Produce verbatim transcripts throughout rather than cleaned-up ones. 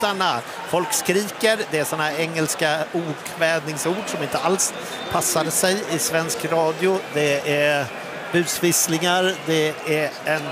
Folk skriker, det är såna engelska okvädningsord som inte alls passar sig i svensk radio. Det är busvisslingar, det är en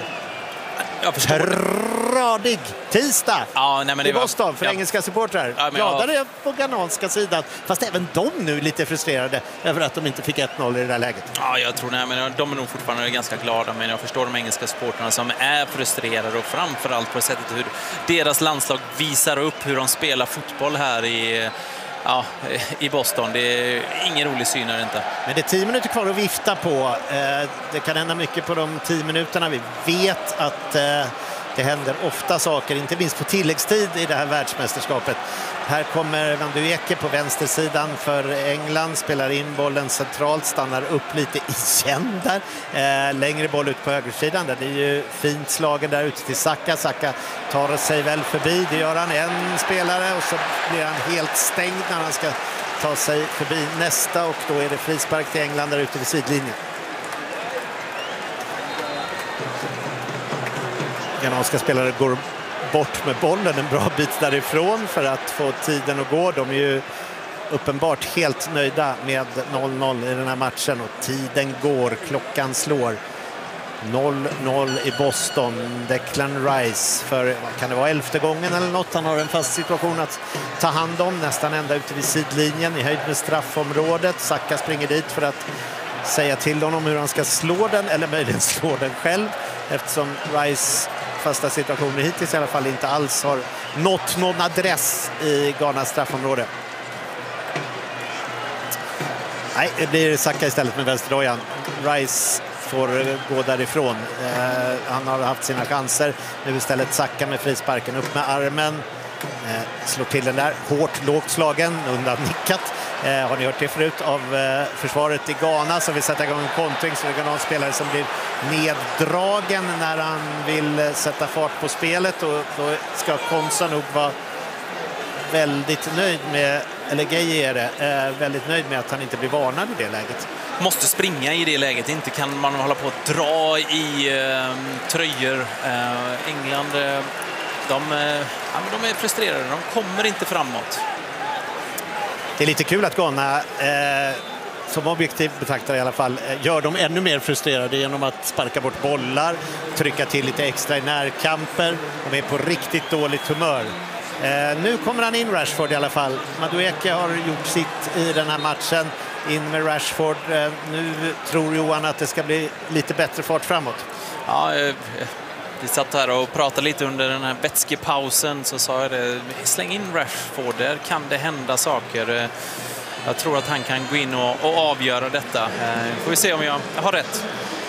tradig tisdag ja, nej, men det i Boston var, för ja. engelska supportrar. Ja, Gladare ja. på ghananska sidan, fast även de nu lite frustrerade över att de inte fick ett noll i det där läget. Ja, jag tror nej, men de är nog fortfarande ganska glada, men jag förstår de engelska supportrarna som är frustrerade och framförallt på sättet hur deras landslag visar upp hur de spelar fotboll här i Ja, i Boston. Det är ingen rolig syn här inte. Men det är tio minuter kvar att vifta på. Det kan hända mycket på de tio minuterna. Vi vet att det händer ofta saker, inte minst på tilläggstid i det här världsmästerskapet. Här kommer Van de Eke på vänstersidan för England, spelar in bollen centralt, stannar upp lite igen där. Eh, längre boll ut på högersidan, där det är ju fint slagen där ute till Saka. Saka tar sig väl förbi, det gör han en spelare och så blir han helt stängd när han ska ta sig förbi nästa och då är det frispark till England där ute vid sidlinjen. Ghananska spelare går bort med bollen en bra bit därifrån för att få tiden att gå. De är ju uppenbart helt nöjda med noll noll i den här matchen och tiden går, klockan slår. noll noll i Boston. Declan Rice för, kan det vara elfte gången eller något? Han har en fast situation att ta hand om, nästan ända ute vid sidlinjen i höjd med straffområdet. Saka springer dit för att säga till honom hur han ska slå den, eller möjligen slå den själv, eftersom Rice fasta situationer hittills i alla fall inte alls har nått någon adress i Ghanas straffområde. Nej, det blir Saka istället med vänsterdojan. Rice får gå därifrån. Eh, han har haft sina chanser. Nu istället Saka med frisparken upp med armen. Eh, slår till den där. Hårt, lågt slagen, undan nickat. Eh, har ni hört det förut av eh, försvaret i Ghana som vill sätta igång en kontring, så det är någon spelare som blir neddragen när han vill eh, sätta fart på spelet, och då ska Konsa nog vara väldigt nöjd med, eller Gay är det, eh, väldigt nöjd med att han inte blir varnad i det läget. Måste springa i det läget, inte kan man hålla på att dra i eh, tröjor. Eh, England, eh, de, eh, ja, men de är frustrerade, de kommer inte framåt. Det är lite kul att Ghana, eh, som objektiv betraktare i alla fall, eh, gör dem ännu mer frustrerade genom att sparka bort bollar, trycka till lite extra i närkamper. De är på riktigt dåligt humör. Eh, nu kommer han in, Rashford i alla fall. Madueke har gjort sitt i den här matchen. In med Rashford. Eh, nu tror Johan att det ska bli lite bättre fart framåt. Ja, eh, vi satt här och pratade lite under den här vätskepausen, så sa jag det, släng in Rashford, där kan det hända saker. Jag tror att han kan gå in och, och avgöra detta. Får vi se om jag har rätt.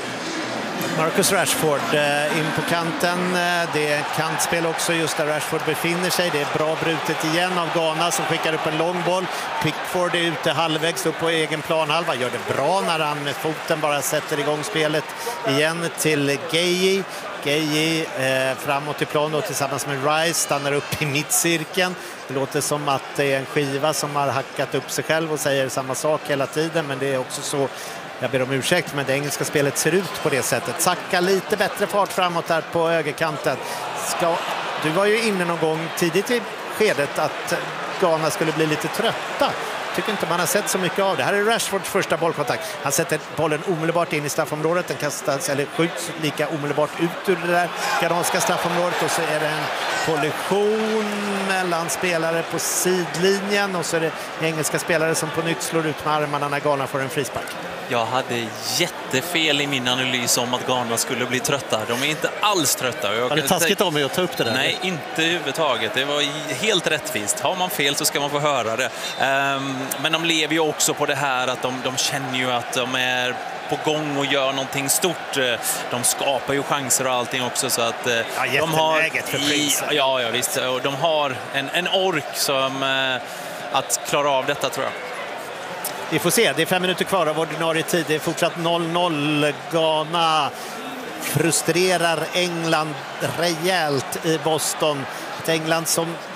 Marcus Rashford in på kanten. Det är kantspel också just där Rashford befinner sig. Det är bra brutet igen av Ghana som skickar upp en lång boll. Pickford är ute halvvägs upp på egen planhalva. Gör det bra när han med foten bara sätter igång spelet igen till Gueye. Gueye eh, framåt i plan då, tillsammans med Rice, stannar upp i mittcirkeln. Det låter som att det är en skiva som har hackat upp sig själv och säger samma sak hela tiden, men det är också så, jag ber om ursäkt, men det engelska spelet ser ut på det sättet. Saka lite bättre fart framåt där på högerkanten. Ska, du var ju inne någon gång tidigt i skedet att Ghana skulle bli lite trötta. Tycker inte man har sett så mycket av det. Här är Rashfords första bollkontakt. Han sätter bollen omedelbart in i straffområdet. Den kastas eller skjuts lika omedelbart ut ur det där ghananska straffområdet. Och så är det en kollision mellan spelare på sidlinjen. Och så är det engelska spelare som på nytt slår ut med armarna när Ghana får en frispark. Jag hade jättefel i min analys om att Ghana skulle bli trötta. De är inte alls trötta. Jag var det taskigt av mig att ta upp det där? Nej, inte överhuvudtaget. Det var helt rättvist. Har man fel så ska man få höra det. Um, men de lever ju också på det här att de, de känner ju att de är på gång och gör någonting stort. De skapar ju chanser och allting också, så att ja, de har för i, ja, ja, visst. Och de har en, en ork som uh, att klara av detta, tror jag. Vi får se, det är fem minuter kvar av ordinarie tid. Det är fortsatt noll noll. Ghana frustrerar England rejält i Boston. Ett England som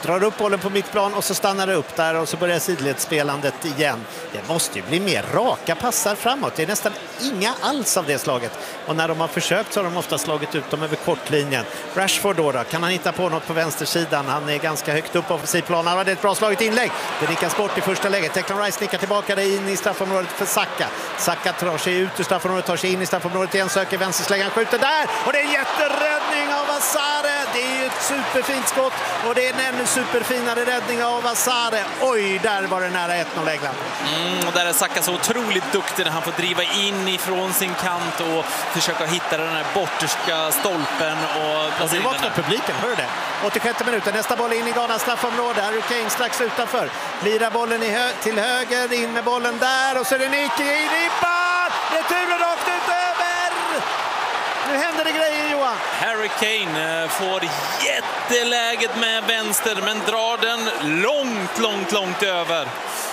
drar upp bollen på mittplan och så stannar det upp där och så börjar sidledsspelandet igen. Det måste ju bli mer raka passar framåt. Det är nästan inga alls av det slaget. Och när de har försökt så har de ofta slagit ut dem över kortlinjen. Rashford då, då kan han hitta på något på vänstersidan. Han är ganska högt upp på offensivplanen. Han hade ett bra slaget inlägg. Det nickas bort i första läget. Declan Rice nickar tillbaka det in i straffområdet för Saka. Saka tar sig ut ur straffområdet, tar sig in i straffområdet igen, söker vänstersläggan, skjuter där. Och det är en jätteräddning av Azare. Det är ju ett superfint skott och det är en ännu superfinare räddning av Azare. Oj, där var det nära ett noll England. Mm, och där är Saka så otroligt duktig när han får driva in ifrån sin kant och försöka hitta den här borterska stolpen. Och det vaknar publiken, hör det. åttiosjätte minuten, nästa boll in i Ghanas straffområde. Harry Kane strax utanför. Lirar bollen i hö till höger, in med bollen där och så är det Nick i ribban. Returen rakt ut över. Nu händer det grejer, Johan. Harry Kane får jätteläget med vänster men drar den långt, långt, långt över.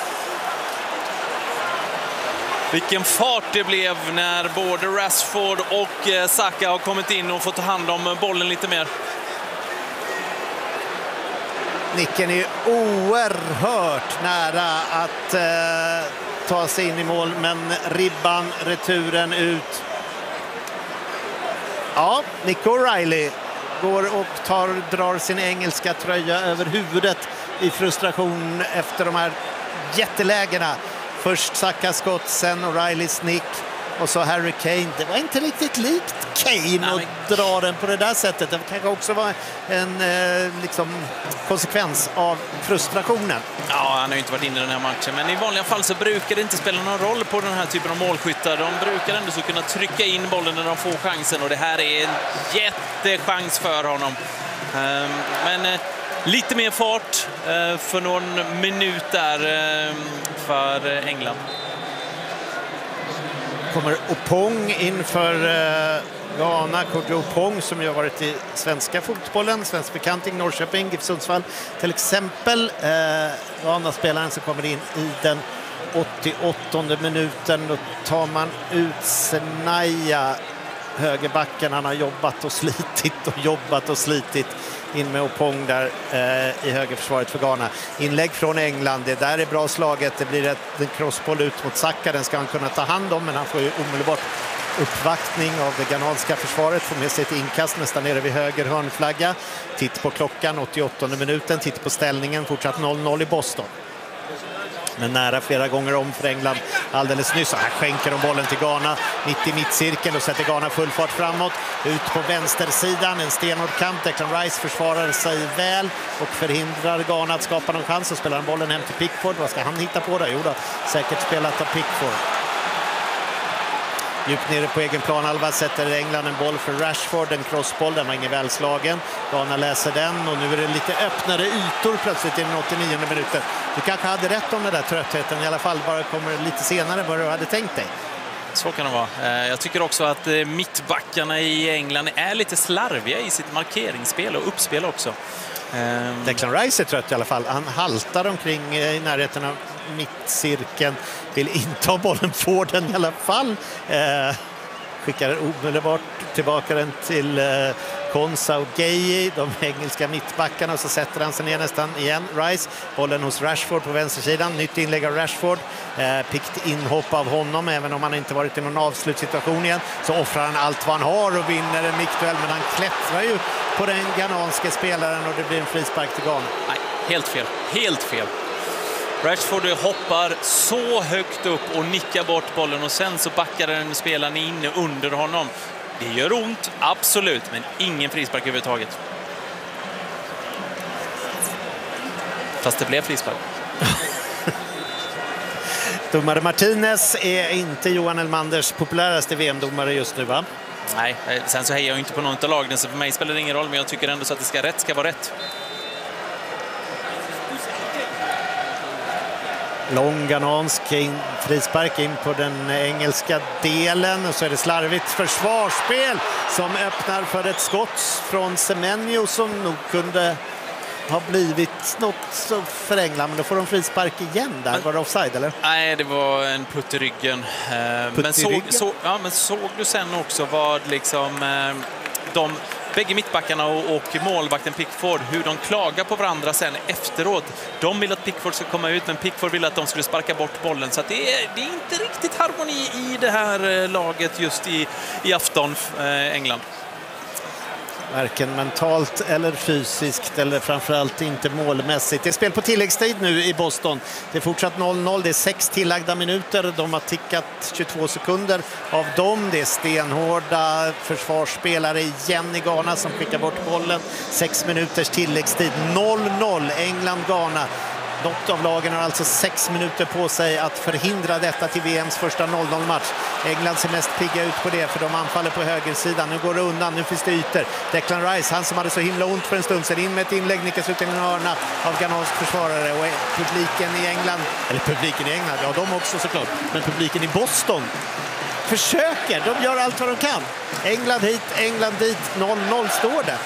Vilken fart det blev när både Rashford och Saka har kommit in och fått ta hand om bollen lite mer. Nicken är oerhört nära att eh, ta sig in i mål, men ribban, returen ut. Ja, Nick O'Reilly går och tar, drar sin engelska tröja över huvudet i frustration efter de här jättelägena. Först Sakas skott, sen O'Reillys nick och så Harry Kane. Det var inte riktigt likt Kane att dra den på det där sättet. Det kanske också var en eh, liksom, konsekvens av frustrationen. Ja, han har ju inte varit inne i den här matchen. Men i vanliga fall så brukar det inte spela någon roll på den här typen av målskyttar. De brukar ändå så kunna trycka in bollen när de får chansen. Och det här är en jättechans för honom. Um, men eh, lite mer fart eh, för någon minut där eh, för England. Kommer Opong inför eh, Ghana. Kodjo Opong som ju har varit i svenska fotbollen, svensk bekanting, Norrköping, GIF Sundsvall till exempel. Eh, Ghana-spelaren som kommer in i den åttioåttonde minuten. Då tar man ut Senaya, högerbacken. Han har jobbat och slitit och jobbat och slitit in med Opong där eh, i högerförsvaret för Ghana. Inlägg från England, det där är bra slaget. Det blir ett, en crossboll ut mot Saka, den ska han kunna ta hand om, men han får ju omedelbart uppvaktning av det ghananska försvaret, får med sig ett inkast nästan nere vid höger hörnflagga. Titt på klockan, åttioåttonde minuten, titt på ställningen, fortsatt noll noll i Boston. Men nära flera gånger om för England alldeles nyss. Här skänker de bollen till Ghana mitt i mittcirkeln och sätter Ghana full fart framåt. Ut på vänstersidan, en stenhård kamp. Declan Rice försvarar sig väl och förhindrar Ghana att skapa någon chans. Och spelar han bollen hem till Pickford. Vad ska han hitta på då? Jo då, säkert spelat av Pickford. Djupt nere på egen plan Alva sätter England en boll för Rashford, en crossboll, den var ingen välslagen. Ghana läser den och nu är det lite öppnare ytor plötsligt i den åttionionde minuten. Du kanske hade rätt om den där tröttheten, i alla fall bara kommer lite senare än vad du hade tänkt dig. Så kan det vara. Jag tycker också att mittbackarna i England är lite slarviga i sitt markeringsspel och uppspel också. Declan Rice är trött i alla fall. Han haltar omkring i närheten av mittcirkeln. Vill inte ha bollen, får den i alla fall. Eh, skickar omedelbart tillbaka den till eh, Konsa och Gueye, de engelska mittbackarna, och så sätter han sig ner nästan igen. Rice, bollen hos Rashford på vänstersidan. Nytt inlägg av Rashford. Eh, pikt inhopp av honom, även om han inte varit i någon avslutsituation igen. Så offrar han allt vad han har och vinner en mittduell, men han klättrar ju på den ghananske spelaren och det blir en frispark till Ghana. Nej, helt fel. Helt fel. Rashford hoppar så högt upp och nickar bort bollen och sen så backar den spelaren in under honom. Det gör ont, absolut, men ingen frispark överhuvudtaget. Fast det blev frispark. Domare Martinez är inte Johan Elmanders populäraste V M-domare just nu, va? Nej, sen så hejar jag inte på någon av lagen, så för mig spelar det ingen roll, men jag tycker ändå så att det ska rätt ska vara rätt. Lång ghanansk in, frispark in på den engelska delen, och så är det slarvigt försvarsspel som öppnar för ett skott från Semenyo som nog kunde ha blivit något för England, men då får de frispark igen där. Men, var det offside eller? Nej, det var en putt i ryggen. Putt men, i såg, ryggen? Så, ja, men såg du sen också vad liksom de bägge mittbackarna och, och målvakten Pickford, hur de klagar på varandra sen efteråt. De vill att Pickford ska komma ut, men Pickford vill att de skulle sparka bort bollen. Så att det, är, det är inte riktigt harmoni i det här laget just i, i afton, eh, England. Varken mentalt eller fysiskt eller framförallt inte målmässigt. Det är spel på tilläggstid nu i Boston. Det är fortsatt noll noll. Det är sex tillagda minuter. De har tickat tjugotvå sekunder av dem. Det är stenhårda försvarsspelare igen i Ghana som skickar bort bollen. Sex minuters tilläggstid. noll noll England-Ghana. Något av lagen har alltså sex minuter på sig att förhindra detta till V M:s första noll noll-match. England ser mest pigga ut på det, för de anfaller på högersidan. Nu går det undan, nu finns det ytor. Declan Rice, han som hade så himla ont för en stund sedan, in med ett inlägg, nickas ut i en hörna av ghanansk försvarare. Och publiken i England, eller publiken i England, ja de också såklart, men publiken i Boston försöker, de gör allt vad de kan. England hit, England dit, noll noll står det.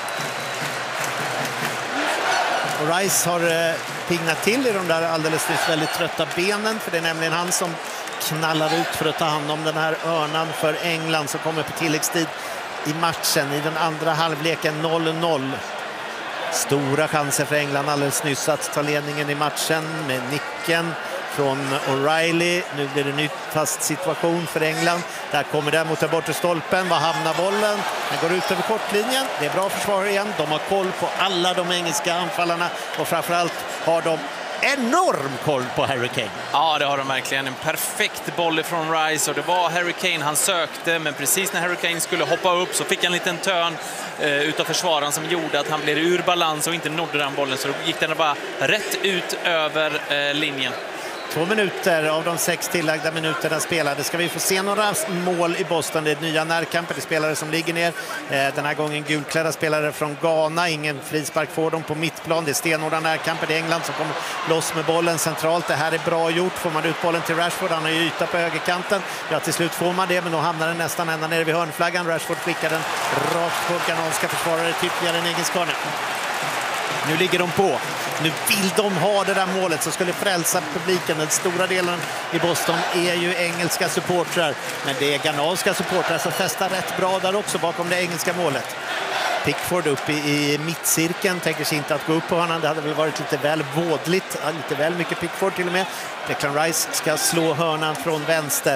Och Rice har eh, pignat till i de där alldeles nyss väldigt trötta benen, för det är nämligen han som knallar ut för att ta hand om den här örnan för England som kommer på tilläggstid i matchen i den andra halvleken. Noll noll. Stora chanser för England alldeles nyss att ta ledningen i matchen med nicken från O'Reilly. Nu blir det en ny fast situation för England. Där kommer den mot den bortre stolpen. Var hamnar bollen? Den går ut över kortlinjen. Det är bra försvar igen. De har koll på alla de engelska anfallarna och framförallt har de enorm koll på Harry Kane. Ja, det har de verkligen. En perfekt boll ifrån Rice, och det var Harry Kane han sökte, men precis när Harry Kane skulle hoppa upp så fick han en liten törn eh, utav försvararen som gjorde att han blev ur balans och inte nådde den bollen, så då gick den bara rätt ut över eh, linjen. Två minuter av de sex tillagda minuterna spelade. Ska vi få se några mål i Boston? Det är nya närkamper, det är spelare som ligger ner. Den här gången gulklädda spelare från Ghana. Ingen frispark får dem på mittplan. Det är stenhårda närkamper. Det är England som kommer loss med bollen centralt. Det här är bra gjort. Får man ut bollen till Rashford, han har ju yta på högerkanten. Ja, till slut får man det, men då hamnar den nästan ända nere vid hörnflaggan. Rashford skickar den rakt på ghananska försvarare, ytterligare en engelsk hörna. Nu ligger de på. Nu vill de ha det där målet som skulle frälsa publiken. Den stora delen i Boston är ju engelska supportrar. Men det är ghananska supportrar som festar rätt bra där också bakom det engelska målet. Pickford upp i, i mittcirkeln. Tänker sig inte att gå upp på honom. Det hade väl varit lite väl vådligt. Lite väl mycket Pickford till och med. Declan Rice ska slå hörnan från vänster.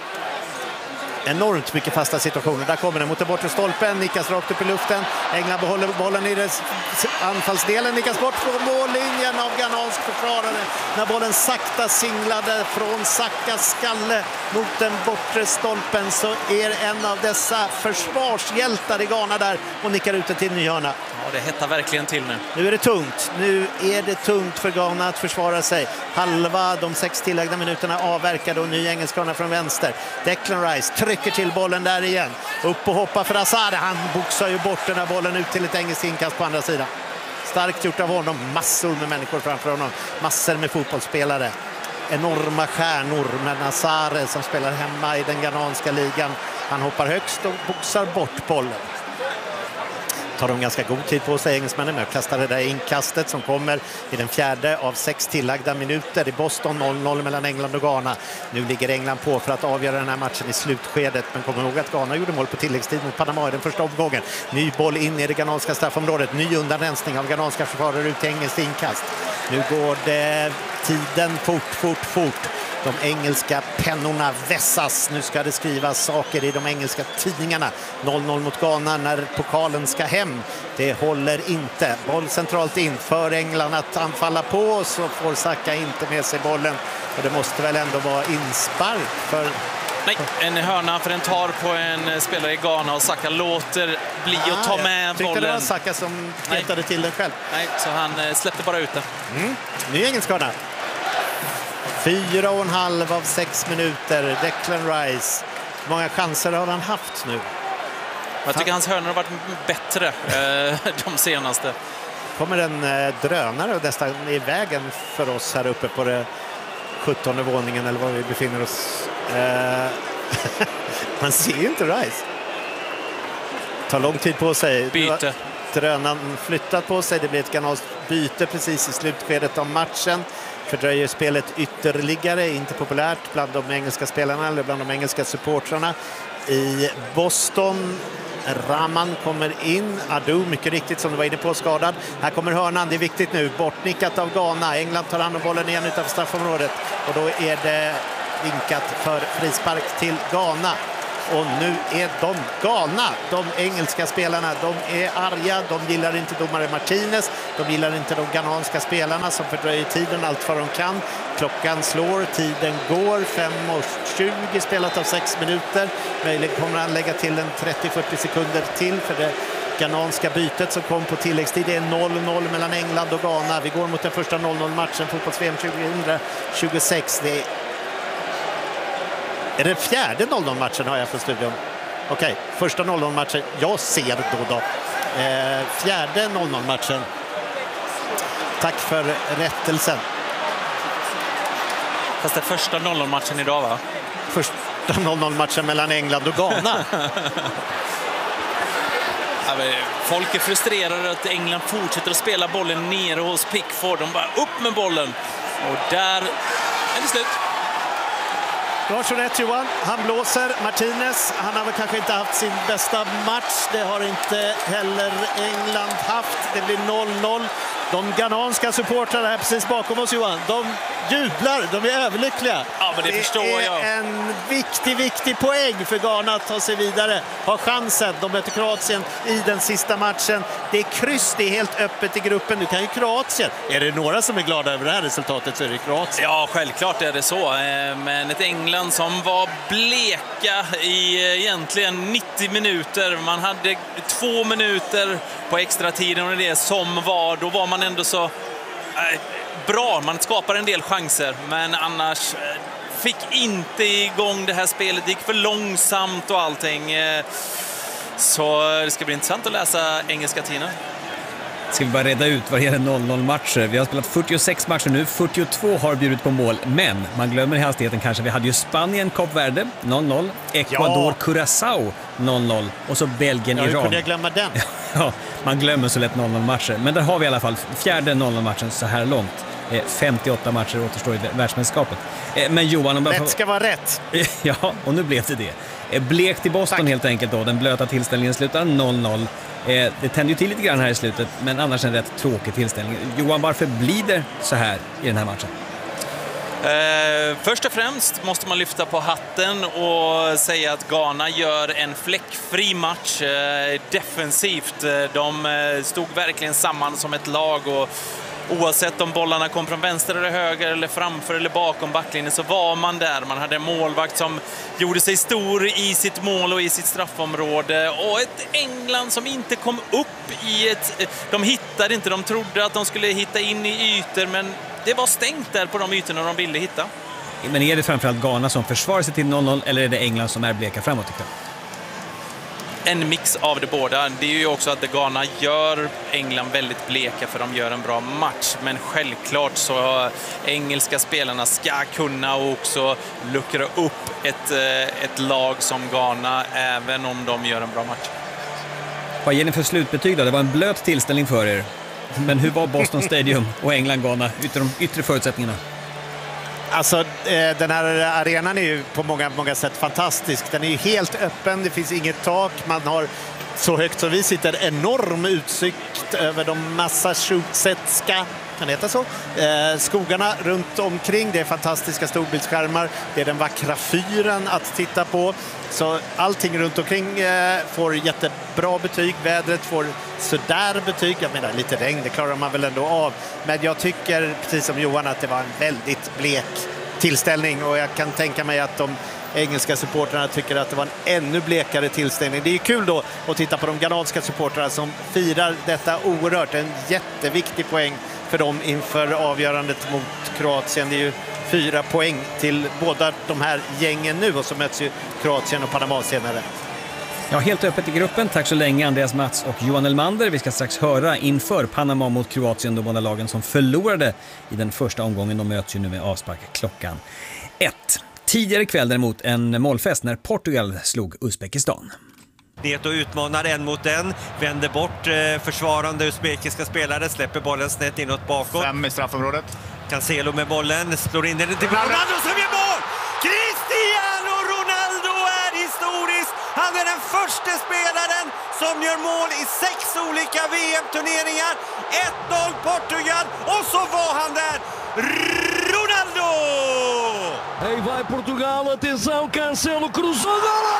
Enormt mycket fasta situationer. Där kommer den mot den bortre stolpen. Nickas rakt upp i luften. England behåller bollen i dess anfallsdelen. Nickas bort från mållinjen av ghanansk försvarare. När bollen sakta singlade från Sakas skalle mot den bortre stolpen, så är en av dessa försvarshjältar i Ghana där och nickar ut det till ny hörna. Ja, det hettar verkligen till nu. Nu är det tungt. Nu är det tungt för Ghana att försvara sig. Halva de sex tillagda minuterna avverkade och ny engelsk hörna från vänster. Declan Rice trycker till bollen där igen. Upp och hoppa för Hazard. Han boxar ju bort den här bollen ut till ett engelskt inkast på andra sidan. Starkt gjort av honom. Massor med människor framför honom. Massor med fotbollsspelare. Enorma stjärnor, med Nazare som spelar hemma i den ghananska ligan. Han hoppar högst och boxar bort bollen. Tar de ganska god tid på sig, engelsmännen, med att kasta det där inkastet som kommer i den fjärde av sex tillagda minuter i Boston. Noll noll mellan England och Ghana. Nu ligger England på för att avgöra den här matchen i slutskedet, men kommer ihåg att Ghana gjorde mål på tilläggstid mot Panama i den första omgången. Ny boll in i det ghananska straffområdet. Ny undanrensning av ghananska försvarare ut till engelskt inkast. Nu går det tiden fort, fort, fort. De engelska pennorna vässas. Nu ska det skrivas saker i de engelska tidningarna. noll noll mot Ghana när pokalen ska hem. Det håller inte. Boll centralt in för England att anfalla på, så får Saka inte med sig bollen. Och det måste väl ändå vara inspark för... Nej, en hörna, för den tar på en spelare i Ghana och Saka låter bli ah, att ta med jag bollen. Tyckte det var Saka som petade till den själv. Nej, så han släppte bara ut den. Mm. Ny engelsk hörna. Fyra och en halv av sex minuter. Declan Rice. Hur många chanser har han haft nu? Jag tycker hans hörnor har varit bättre eh, de senaste. Kommer en eh, drönare och nästan i vägen för oss här uppe på det sjuttonde våningen eller var vi befinner oss. Eh, man ser ju inte Rice. Tar lång tid på sig. Byte. Drönaren flyttat på sig. Det blir ett ghanaskt byte precis i slutskedet av matchen. Fördröjer spelet ytterligare, inte populärt bland de engelska spelarna eller bland de engelska supportrarna. i Boston. Rahman kommer in, Adu mycket riktigt som du var inne på skadad. Här kommer hörnan, det är viktigt nu, bortnickat av Ghana. England tar hand om bollen igen utanför straffområdet och då är det vinkat för frispark till Ghana. Och nu är de galna, de engelska spelarna. De är arga, de gillar inte domare Martinez. De gillar inte de ghananska spelarna som fördröjer tiden allt vad de kan. Klockan slår, tiden går, fem tjugo spelat av sex minuter. Möjligen kommer han lägga till en trettio till fyrtio sekunder till för det ghananska bytet som kom på tilläggstid. Det är noll noll mellan England och Ghana. Vi går mot den första noll noll-matchen, fotbolls-V M tjugohundratjugosex. Det är Är det fjärde noll noll-matchen har jag för studion? Okej, okay. Första noll noll-matchen jag ser då då. Eh, fjärde noll noll-matchen. Tack för rättelsen. Fast det är första noll noll-matchen idag, va? Första noll noll-matchen mellan England och Ghana. Ja, folk är frustrerade att England fortsätter att spela bollen nere hos Pickford. De bara upp med bollen. Och där är det slut. Du har så rätt, Johan. Han blåser. Martinez, han har väl kanske inte haft sin bästa match. Det har inte heller England haft. Det blir noll noll. De ghananska supportrarna här precis bakom oss, Johan, de jublar, de är överlyckliga. Ja, men det, det förstår är jag. En viktig, viktig poäng för Ghana att ta sig vidare. Har chansen. De möter Kroatien i den sista matchen. Det är kryss, det är helt öppet i gruppen. Nu kan ju Kroatien. Är det några som är glada över det här resultatet så är det Kroatien. Ja, självklart är det så. Men ett England som var bleka i egentligen nittio minuter. Man hade två minuter på extra tiden och det som var, då var man ändå så äh, bra. Man skapar en del chanser, men annars äh, fick inte igång det här spelet. Det gick för långsamt och allting. Äh, så det ska bli intressant att läsa engelska tidningar. Ska vi bara reda ut vad det gäller noll noll-matcher. Vi har spelat fyrtiosex matcher nu, fyrtiotvå har bjudit på mål. Men man glömmer i hastigheten kanske. Vi hade ju Spanien, Kap Verde, noll noll. Ecuador, ja. Curaçao, noll noll. Och så Belgien, ja, Iran. Ja, kunde jag glömma den? Ja, man glömmer så lätt noll noll-matcher. Men där har vi i alla fall fjärde noll noll-matchen så här långt. femtioåtta matcher återstår i världsmästerskapet. Men Johan... Om rätt ska vara rätt. Ja, och nu blev det det. Blekt i Boston. Tack. Helt enkelt då. Den blöta tillställningen slutar noll noll. Det tänder ju till lite grann här i slutet, men annars en rätt tråkig tillställning. Johan, varför blir det så här i den här matchen? Eh, först och främst måste man lyfta på hatten och säga att Ghana gör en fläckfri match eh, defensivt. De eh, stod verkligen samman som ett lag och oavsett om bollarna kom från vänster eller höger eller framför eller bakom backlinjen så var man där. Man hade en målvakt som gjorde sig stor i sitt mål och i sitt straffområde. Och ett England som inte kom upp i ett... De hittade inte, de trodde att de skulle hitta in i ytor, men det var stängt där på de ytorna de ville hitta. Men är det framförallt Ghana som försvarar sig till noll noll eller är det England som är bleka framåt ikväll? En mix av det båda. Det är ju också att Ghana gör England väldigt bleka för de gör en bra match. Men självklart så engelska spelarna ska kunna också luckra upp ett, ett lag som Ghana även om de gör en bra match. Vad ger ni för slutbetyg då? Det var en blöt tillställning för er. Men hur var Boston Stadium och England-Ghana utifrån de yttre förutsättningarna? Alltså, den här arenan är ju på många, många sätt fantastisk. Den är ju helt öppen, det finns inget tak. Man har så högt som vi sitter enorm utsikt över de massachusettska, kan det heta så? Eh, skogarna runt omkring. Det är fantastiska storbildsskärmar. Det är den vackra fyren att titta på. Så allting runt omkring eh, får jättebra betyg. Vädret får sådär betyg. Jag menar, lite regn, det klarar man väl ändå av. Men jag tycker, precis som Johan, att det var en väldigt blek tillställning. Och jag kan tänka mig att de engelska supportrarna tycker att det var en ännu blekare tillställning. Det är kul då att titta på de ghananska supportrarna som firar detta oerhört. En jätteviktig poäng för dem inför avgörandet mot Kroatien. Det är ju fyra poäng till båda de här gängen nu och så möts ju Kroatien och Panama senare. Ja, helt öppet i gruppen. Tack så länge Andreas Mats och Johan Elmander. Vi ska strax höra inför Panama mot Kroatien, de båda lagen som förlorade i den första omgången. De möts ju nu med avspark klockan ett. Tidigare kväll däremot en målfest när Portugal slog Uzbekistan. Det och utmanar en mot en, vänder bort eh, försvarande uzbekiska spelare, släpper bollen snett inåt bakåt. Fem i straffområdet. Cancelo med bollen, slår in den till Ronaldo som gör mål! Cristiano Ronaldo är historisk Han är den första spelaren som gör mål i sex olika V M-turneringar. ett noll Portugal, och så var han där. Ronaldo! Aí vai Portugal, atenção, Cancelo cruzou, gol!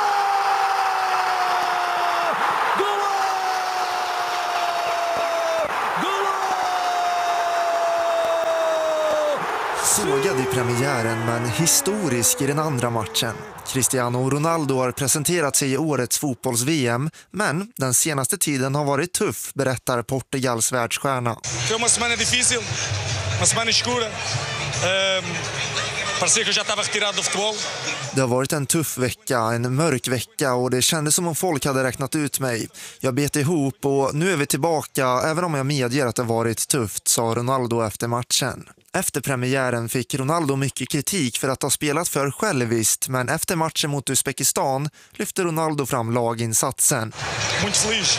Sågad i premiären men historisk i den andra matchen. Cristiano Ronaldo har presenterat sig i årets fotbolls-V M, men den senaste tiden har varit tuff, berättar Portugals världsstjärna. Det var en semana difícil, en semana escura. Parecia que eu já estava retirado do futebol. Det har varit en tuff vecka, en mörk vecka, och det kändes som om folk hade räknat ut mig. Jag bet ihop och nu är vi tillbaka, även om jag medger att det varit tufft, sa Ronaldo efter matchen. Efter premiären fick Ronaldo mycket kritik för att ha spelat för själviskt, men efter matchen mot Uzbekistan lyfte Ronaldo fram laginsatsen. Muito feliz.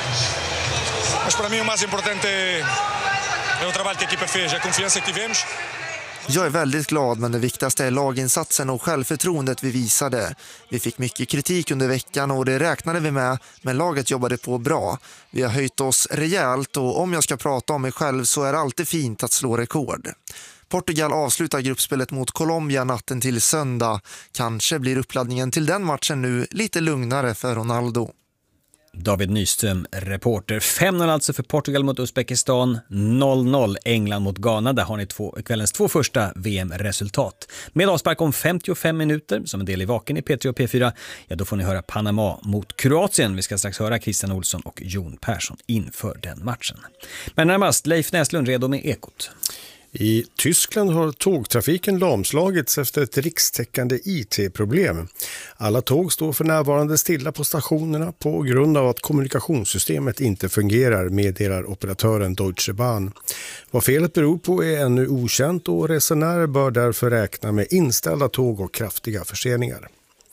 Mas para mim o mais importante é o trabalho que a equipa fez, a confiança que tivemos. Jag är väldigt glad, men det viktigaste är laginsatsen och självförtroendet vi visade. Vi fick mycket kritik under veckan och det räknade vi med, men laget jobbade på bra. Vi har höjt oss rejält och om jag ska prata om mig själv så är det alltid fint att slå rekord. Portugal avslutar gruppspelet mot Colombia natten till söndag. Kanske blir uppladdningen till den matchen nu lite lugnare för Ronaldo. David Nyström, reporter. fem noll alltså för Portugal mot Uzbekistan, noll noll England mot Ghana. Där har ni två, kvällens två första V M-resultat. Med avspark om femtiofem minuter, som en del i Vaken i P tre och P fyra, ja då får ni höra Panama mot Kroatien. Vi ska strax höra Christian Olsson och Jon Persson inför den matchen. Men närmast Leif Näslund redo med Ekot. I Tyskland har tågtrafiken lamslagits efter ett rikstäckande I T-problem. Alla tåg står för närvarande stilla på stationerna på grund av att kommunikationssystemet inte fungerar, meddelar operatören Deutsche Bahn. Vad felet beror på är ännu okänt och resenärer bör därför räkna med inställda tåg och kraftiga förseningar.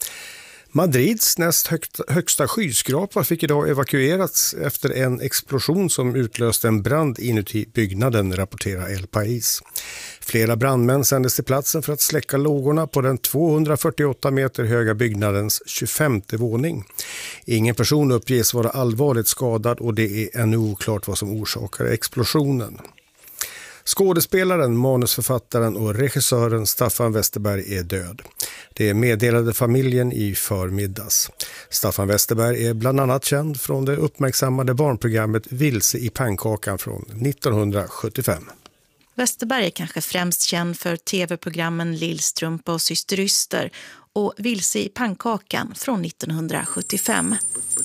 Madrids näst högsta skyskrapa fick idag evakuerats efter en explosion som utlöste en brand inuti byggnaden, rapporterar El País. Flera brandmän sändes till platsen för att släcka lågorna på den tvåhundrafyrtioåtta meter höga byggnadens tjugofemte våning. Ingen person uppges vara allvarligt skadad och det är ännu oklart vad som orsakar explosionen. Skådespelaren, manusförfattaren och regissören Staffan Westerberg är död. Det meddelade familjen i förmiddags. Staffan Westerberg är bland annat känd från det uppmärksammade barnprogrammet Vilse i pannkakan från nittonhundrasjuttiofem. Westerberg är kanske främst känd för tv-programmen Lillstrumpa och Systeryster och Vilse i pannkakan från nittonhundrasjuttiofem.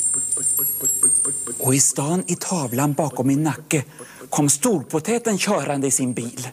Och i stan i tavlan bakom min nacke kom storpotäten körande i sin bil.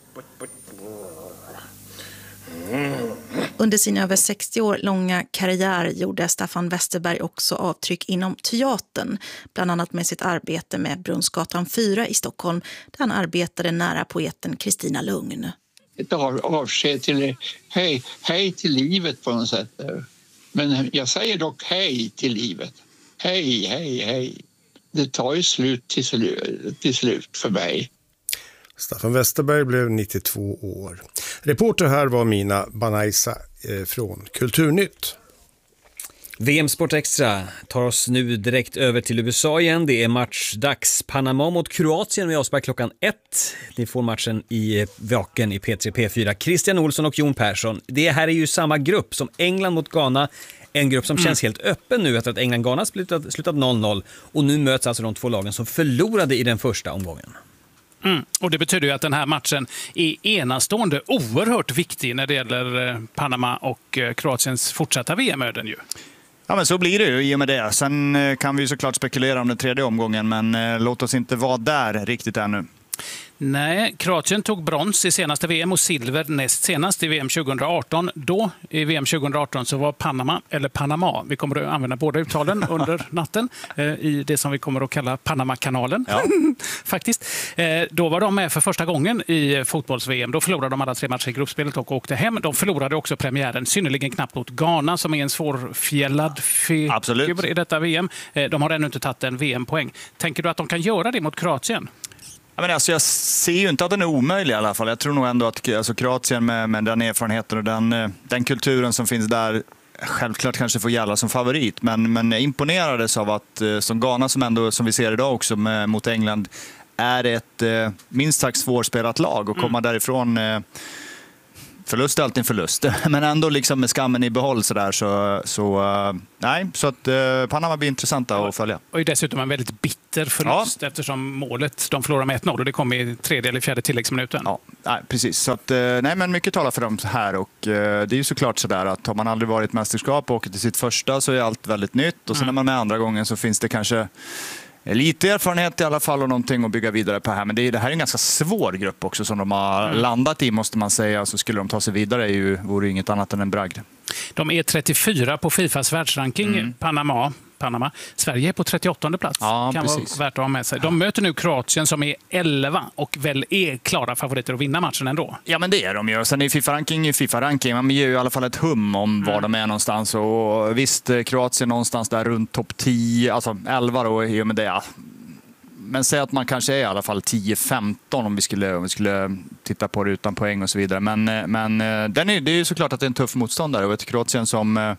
Under sin över sextio år långa karriär gjorde Staffan Westerberg också avtryck inom teatern, bland annat med sitt arbete med Brunnsgatan fyra i Stockholm, där han arbetade nära poeten Kristina Lugn. Ett av, avsked till hej, hej till livet på något sätt. Men jag säger dock hej till livet. Hej, hej, hej. Det tar ju slut till, slut till slut för mig. Staffan Westerberg blev nittiotvå år. Reporter här var Mina Banaisa från Kulturnytt. V M Sport Extra tar oss nu direkt över till U S A igen. Det är matchdags. Panama mot Kroatien med avspark klockan ett. Ni får matchen i Vaken i P tre P fyra. Christian Olsson och Jon Persson. Det här är ju samma grupp som England mot Ghana. En grupp som mm. känns helt öppen nu efter att England-Ghana slutat, slutat noll noll. Och nu möts alltså de två lagen som förlorade i den första omgången. Mm. Och det betyder ju att den här matchen är enastående, oerhört viktig när det gäller Panama och Kroatiens fortsatta V M-öden ju. Ja, men så blir det ju i och med det. Sen kan vi ju såklart spekulera om den tredje omgången, men låt oss inte vara där riktigt ännu. Nej, Kroatien tog brons i senaste V M och silver näst senast i V M tjugohundraarton. Då i V M tjugohundraarton så var Panama, eller Panama, vi kommer att använda båda uttalen under natten eh, i det som vi kommer att kalla Panama-kanalen. Ja. Faktiskt. Eh, då var de med för första gången i fotbolls-V M. Då förlorade de alla tre matcher i gruppspelet och åkte hem. De förlorade också premiären synnerligen knappt mot Ghana som är en svårfjällad figur i detta V M. Eh, de har ännu inte tagit en V M-poäng. Tänker du att de kan göra det mot Kroatien? Ja, men alltså, jag ser ju inte att den är omöjlig i alla fall. Jag tror nog ändå att alltså, Kroatien med, med den erfarenheten och den, den kulturen som finns där självklart kanske får gälla som favorit, men, men jag imponerades av att som Ghana, som ändå, som vi ser idag också med, mot England, är ett eh, minst sagt svårspelat lag och komma mm. därifrån. Eh, förlust är alltid en förlust, men ändå liksom med skammen i behåll så där, så, så uh, nej, så att uh, Panama blir intressanta att följa. Och dessutom en väldigt bitter förlust, ja. Eftersom målet, de förlorar med ett noll och det kom i tredje eller fjärde tilläggsminuten. Ja, nej, precis. Så att, uh, nej, men mycket talar för dem här, och uh, det är ju såklart så där att har man aldrig varit mästerskap och åker till sitt första så är allt väldigt nytt, och sen mm. när man är med andra gången så finns det kanske lite erfarenhet i alla fall och någonting att bygga vidare på här. Men det, är, det här är en ganska svår grupp också som de har mm. landat i, måste man säga. Så skulle de ta sig vidare ju, vore ju inget annat än en bragd. De är trettiofyra på Fifas världsranking, mm. Panama. Panama. Sverige är på trettioåttonde plats. Ja, kan precis. vara värt att ha med sig. De möter nu Kroatien som är elva och väl är klara favoriter att vinna matchen ändå. Ja, men det är de ju. Sen är FIFA-ranking FIFA-ranking. Man ger ju i alla fall ett hum om mm. var de är någonstans. Och visst, Kroatien någonstans där runt topp tio, alltså elva då, i och med det. Men säg att man kanske är i alla fall tio femton om vi skulle, om vi skulle titta på det utan poäng och så vidare. Men, men den är, det är ju såklart att det är en tuff motståndare och ett Kroatien som...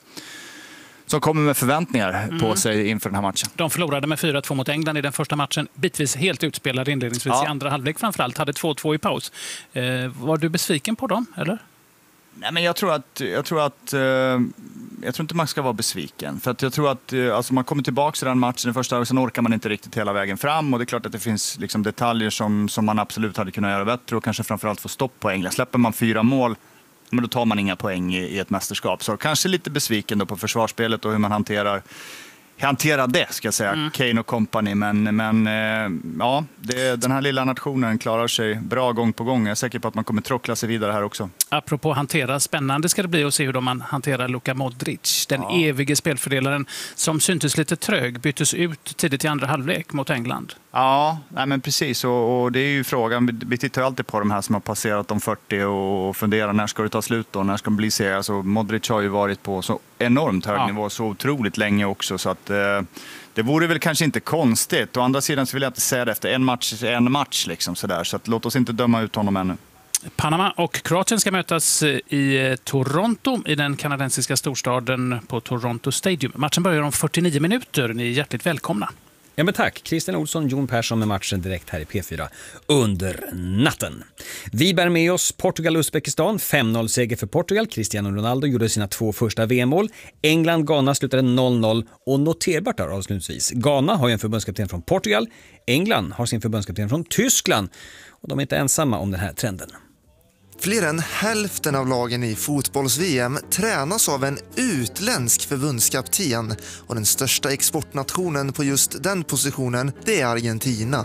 som kommer med förväntningar mm. på sig inför den här matchen. De förlorade med fyra två mot England i den första matchen. Bitvis helt utspelade inledningsvis ja. i andra halvlek framförallt. Hade två två i paus. Eh, var du besviken på dem, eller? Nej, men jag tror att... Jag tror att eh, jag tror inte man ska vara besviken. För att jag tror att eh, alltså man kommer tillbaka till den matchen i första och sen orkar man inte riktigt hela vägen fram. Och det är klart att det finns liksom detaljer som, som man absolut hade kunnat göra bättre och kanske framförallt få stopp på England. Släpper man fyra mål, men då tar man inga poäng i, i ett mästerskap. Så kanske lite besviken då på försvarsspelet och hur man hanterar, hanterar det, ska jag säga, mm. Kane och company. Men, men eh, ja, det, den här lilla nationen klarar sig bra gång på gång. Jag är säker på att man kommer trockla sig vidare här också. Apropå hantera, spännande ska det bli att se hur de man hanterar Luka Modric. Den ja. evige spelfördelaren som syntes lite trög, byttes ut tidigt i andra halvlek mot England. Ja, nej men precis. Och, och det är ju frågan. Vi tittar ju alltid på de här som har passerat de fyrtio och funderar när ska det ta slut då? När ska de bli serie? Alltså, Modric har ju varit på så enormt hög ja. nivå så otroligt länge också. Så att eh, det vore väl kanske inte konstigt. Å andra sidan så vill jag inte säga det efter en match, en match liksom sådär. Så att låt oss inte döma ut honom ännu. Panama och Kroatien ska mötas i Toronto i den kanadensiska storstaden på Toronto Stadium. Matchen börjar om fyrtionio minuter. Ni är hjärtligt välkomna. Ja, men tack. Christian Olsson, Jon Persson med matchen direkt här i P fyra under natten. Vi bär med oss Portugal-Uzbekistan, fem noll seger för Portugal. Cristiano Ronaldo gjorde sina två första V M-mål. England-Ghana slutade noll noll och noterbart där avslutningsvis. Ghana har ju en förbundskapten från Portugal. England har sin förbundskapten från Tyskland. Och de är inte ensamma om den här trenden. Fler än hälften av lagen i fotbolls-V M tränas av en utländsk förbundskapten och den största exportnationen på just den positionen, det är Argentina.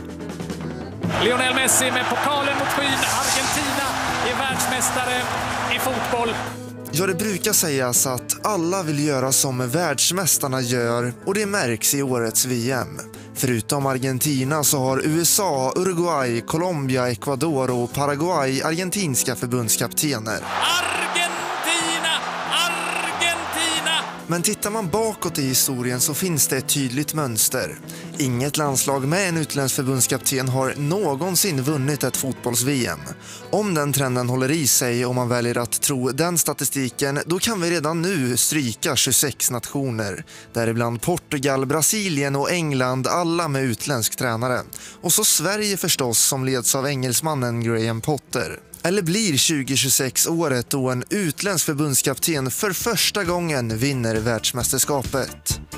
Lionel Messi med pokalen mot skyn. Argentina är världsmästare i fotboll. Ja, det brukar sägas att alla vill göra som världsmästarna gör och det märks i årets V M. Förutom Argentina så har U S A, Uruguay, Colombia, Ecuador och Paraguay argentinska förbundskaptener. Argentina! Argentina! Men tittar man bakåt i historien så finns det ett tydligt mönster. Inget landslag med en utländsk förbundskapten har någonsin vunnit ett fotbolls-V M. Om den trenden håller i sig och man väljer att tro den statistiken, då kan vi redan nu stryka tjugosex nationer. Däribland Portugal, Brasilien och England, alla med utländsk tränare. Och så Sverige förstås, som leds av engelsmannen Graham Potter. Eller blir tjugo tjugosex året då en utländsk förbundskapten för första gången vinner världsmästerskapet?